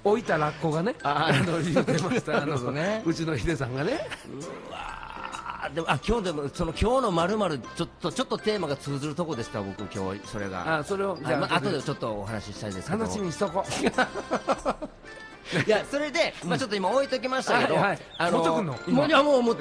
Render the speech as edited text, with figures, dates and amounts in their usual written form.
置いたラッコがね、言ってましたなるほどねうちのヒデさんがね。 うわでも今日でも今日のまるまるちょっとテーマが通ずるとこでした僕今日それが。 それをじゃあ後でちょっとお話ししたいですけど。 楽しみにしとこう。 いやそれでちょっと今置いときましたけど、 持ってくんのいやもう